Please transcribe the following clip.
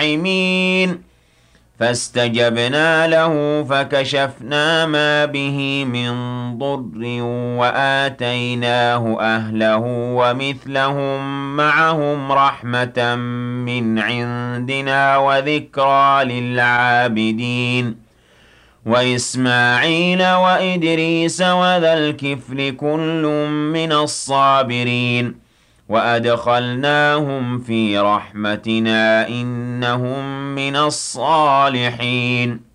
المنعمين فاستجبنا له فكشفنا ما به من ضر وآتيناه أهله ومثلهم معهم رحمة من عندنا وذكرى للعابدين وإسماعيل وإدريس وذا الكفل كل من الصابرين وأدخلناهم في رحمتنا إنهم من الصالحين